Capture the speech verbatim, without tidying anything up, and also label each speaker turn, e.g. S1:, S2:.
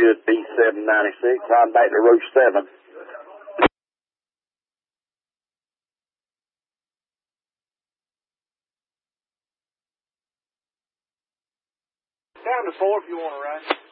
S1: should be seven ninety-six. I'm back to row seven.
S2: Down to four if you want to ride.